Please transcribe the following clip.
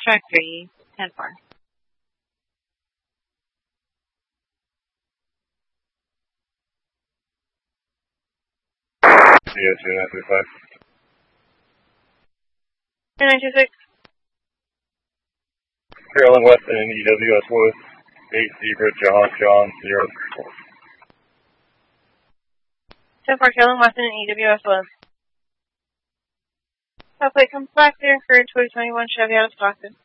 track 3, 10-4. Yeah, 2935. 2926. Carolyn Weston and EWS Woods. 8 Zebra John 0. 10-4, Carolyn Weston and EWS Woods. Top plate comes back there for 2021 Chevy out of Stockton.